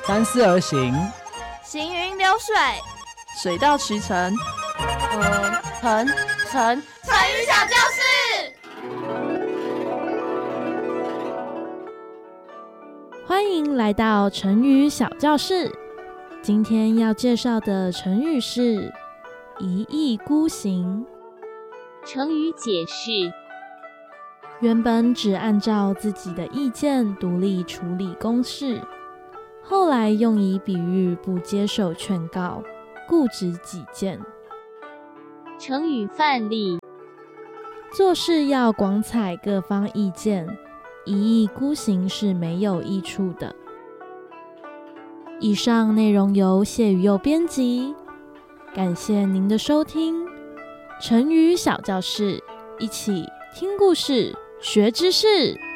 三思而行， 行云流水， 水到渠成。 成语小教室， 欢迎来到成语小教室。今天要介绍的成语是一意孤行。 成语解释： 原本只按照自己的意见独立处理公事，后来用以比喻不接受劝告，固执己见。 成语范例： 做事要广采各方意见，一意孤行是没有益处的。以上内容由谢宇佑编辑，感谢您的收听。成语小教室，一起听故事，学知识。